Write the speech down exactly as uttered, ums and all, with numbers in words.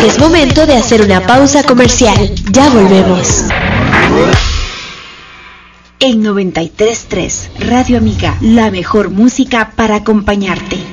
Es momento de hacer una pausa comercial. Ya volvemos. En noventa y tres punto tres, Radio Amiga, la mejor música para acompañarte.